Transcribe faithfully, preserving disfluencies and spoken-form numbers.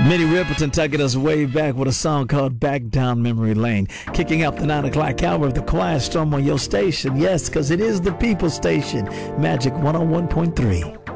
Minnie Riperton taking us way back with a song called Back Down Memory Lane. Kicking up the nine o'clock hour of the Quiet Storm on your station. Yes, because it is the People Station. Magic one oh one point three.